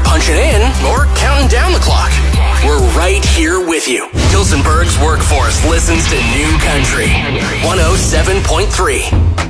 punching in or counting down the clock. We're right here with you. Hilsenberg's Workforce listens to New Country 107.3.